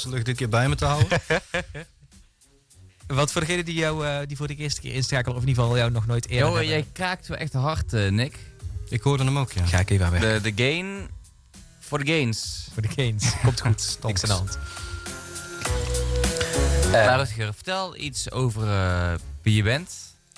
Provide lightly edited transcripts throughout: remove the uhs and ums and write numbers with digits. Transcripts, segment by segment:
lucht dit keer bij me te houden. Wat voor degene die jou die voor de eerste keer inschakelen, of in ieder geval jou nog nooit eerder hebben. Jij kraakt wel echt hard, Nick. Ik hoorde hem ook, ja. Ga ik even aan weg. De gain voor de gains. Voor de gains. Komt goed. Niks aan de hand. Maar Rutger, vertel iets over wie je bent.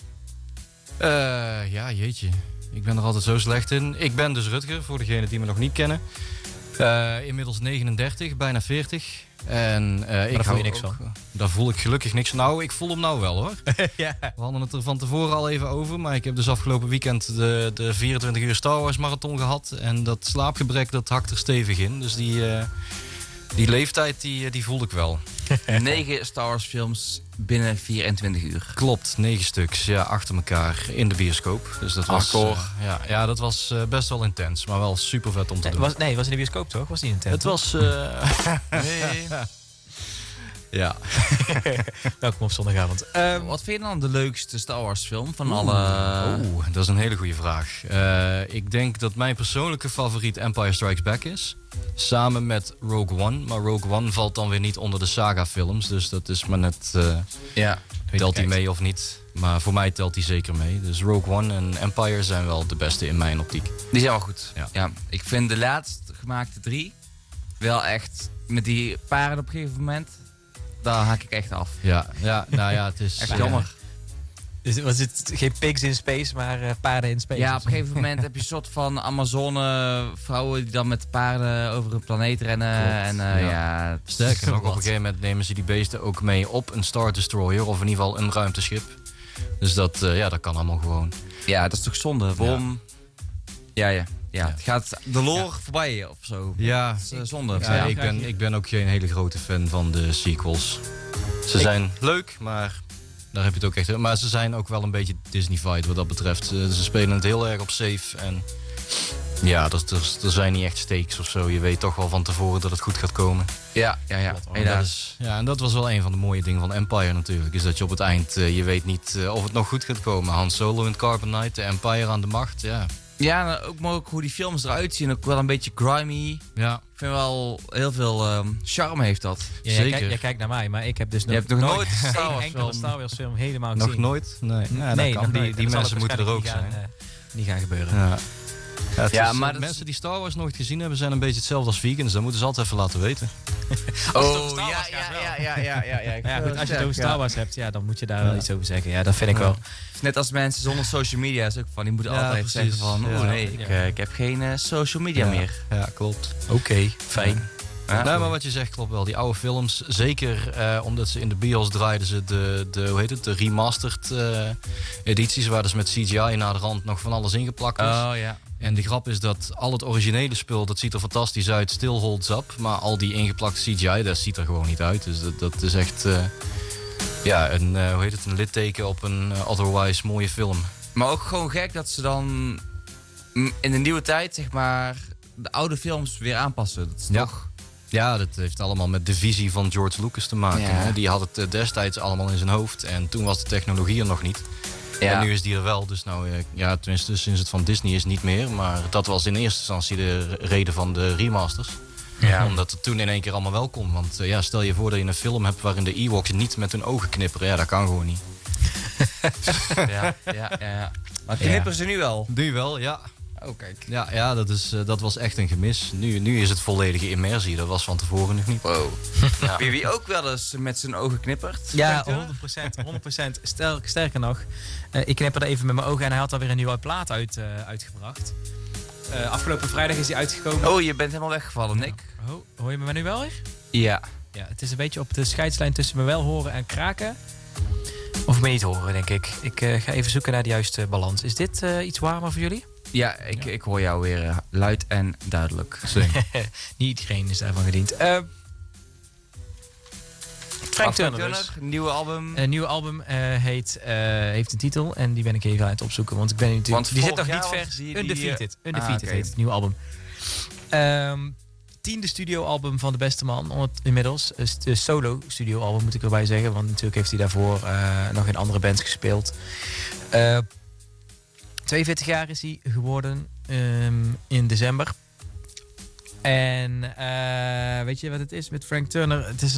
Ja, jeetje. Ik ben er altijd zo slecht in. Ik ben dus Rutger, voor degenen die me nog niet kennen. Inmiddels 39, bijna 40. En daar voel je niks van? Daar voel ik gelukkig niks van. Nou, ik voel hem nou wel, hoor. Ja. We hadden het er van tevoren al even over. Maar ik heb dus afgelopen weekend de 24 uur Star Wars marathon gehad. En dat slaapgebrek, dat hakt er stevig in. Dus die leeftijd, die voel ik wel. 9 Star Wars films binnen 24 uur. Klopt, 9 stuks, ja, achter elkaar in de bioscoop. Dus dat was, dat was best wel intens, maar wel super vet om te doen. Was in de bioscoop toch? Was niet in tent? Het was... nee. Ja. Welkom op zondagavond. Wat vind je dan de leukste Star Wars film van alle... Dat is een hele goede vraag. Ik denk dat mijn persoonlijke favoriet Empire Strikes Back is. Samen met Rogue One. Maar Rogue One valt dan weer niet onder de saga films. Dus dat is maar net... telt hij mee of niet? Maar voor mij telt hij zeker mee. Dus Rogue One en Empire zijn wel de beste in mijn optiek. Die zijn wel goed. Ja. Ik vind de laatst gemaakte 3 wel echt... Met die paren op een gegeven moment... Daar haak ik echt af. Ja, nou ja, het is... Echt jammer. Dus was het geen pigs in space, maar paarden in space? Ja, op een gegeven moment heb je een soort van Amazone-vrouwen die dan met paarden over een planeet rennen. Klopt, En sterker nog, op een gegeven moment nemen ze die beesten ook mee op een Star Destroyer. Of in ieder geval een ruimteschip. Dus dat kan allemaal gewoon. Ja, dat is toch zonde? Waarom? Ja, het gaat de lore voorbij of zo. Ja, dat is zonde. Ja, ik ben ook geen hele grote fan van de sequels. Ze zijn leuk, maar daar heb je het ook echt... Maar ze zijn ook wel een beetje Disney-fied wat dat betreft. Ze spelen het heel erg op safe. En ja, er zijn niet echt stakes of zo. Je weet toch wel van tevoren dat het goed gaat komen. Ja. En dat was wel een van de mooie dingen van Empire natuurlijk. Is dat je op het eind, je weet niet of het nog goed gaat komen. Han Solo in Carbonite, de Empire aan de macht, ja. Ja, ook mooi hoe die films eruit zien. Ook wel een beetje grimy. Ja. Ik vind wel heel veel charme heeft dat. Ja, zeker. jij kijkt naar mij, maar ik heb dus Je hebt nog nooit geen enkele Star Wars film helemaal gezien. Nog nooit? Nee. Ja, Nee, dat kan. nog nooit. Die Dat zal mensen moeten er ook waarschijnlijk zijn. niet gaan gebeuren. Ja, maar maar mensen die Star Wars nooit gezien hebben, zijn een beetje hetzelfde als vegans. Dat moeten ze altijd even laten weten. Ja, goed, als je het over Star Wars hebt, dan moet je daar wel iets over zeggen. Ja, dat vind ik wel. Net als mensen zonder social media is ook van, die moeten altijd precies. zeggen van, Ja. ik heb geen social media meer. Ja, klopt. Oké, fijn. Ja. Nee, maar wat je zegt klopt wel. Die oude films, zeker omdat ze in de bios draaiden ze de remastered edities, waar dus met CGI na de rand nog van alles ingeplakt is. Oh ja. En de grap is dat al het originele spul, dat ziet er fantastisch uit, still holds up. Maar al die ingeplakte CGI, dat ziet er gewoon niet uit. Dus dat is echt een litteken op een otherwise mooie film. Maar ook gewoon gek dat ze dan in de nieuwe tijd, zeg maar, de oude films weer aanpassen. Dat is toch... Ja, dat heeft allemaal met de visie van George Lucas te maken. Ja. Hè? Die had het destijds allemaal in zijn hoofd. En toen was de technologie er nog niet. Ja. En nu is die er wel. Dus tenminste sinds het van Disney is niet meer. Maar dat was in eerste instantie de reden van de remasters. Ja. Omdat het toen in één keer allemaal wel kon. Want stel je voor dat je een film hebt waarin de Ewoks niet met hun ogen knipperen. Ja, dat kan gewoon niet. Ja. Maar knippen ze nu wel? Nu wel, ja. Oh, kijk. Ja, dat was echt een gemis. Nu is het volledige immersie. Dat was van tevoren nog niet. Wow. Wie ook wel eens met zijn ogen knippert? Ja, 100%. Sterker nog, ik knipperde even met mijn ogen en hij had alweer een nieuwe plaat uitgebracht. Afgelopen vrijdag is die uitgekomen. Oh, je bent helemaal weggevallen, Nick. Oh, hoor je me nu wel weer? Ja. Ja, het is een beetje op de scheidslijn tussen me wel horen en kraken. Of me niet horen, denk ik. Ik ga even zoeken naar de juiste balans. Is dit iets warmer voor jullie? Ja, ik hoor jou weer luid en duidelijk. Niet iedereen is daarvan gediend. Frank Turner dus. Nieuwe album. Een nieuwe album heeft een titel en die ben ik even aan het opzoeken. Want ik ben natuurlijk. Want die zit nog niet vorig jaar vers. was Undefeated. Undefeated oké. heet het nieuwe album. 10e studioalbum van de beste man inmiddels. De solo studioalbum moet ik erbij zeggen. Want natuurlijk heeft hij daarvoor nog in andere bands gespeeld. 42 jaar is hij geworden in december. En weet je wat het is met Frank Turner? Het is